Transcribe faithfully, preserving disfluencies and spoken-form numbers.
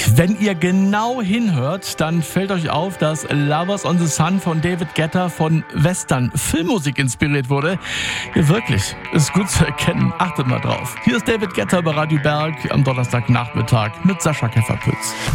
Wenn ihr genau hinhört, dann fällt euch auf, dass Lovers on the Sun von David Guetta von Western-Filmmusik inspiriert wurde. Ja, wirklich, ist gut zu erkennen. Achtet mal drauf. Hier ist David Guetta bei Radio Berg am Donnerstagnachmittag mit Sascha Käferpütz.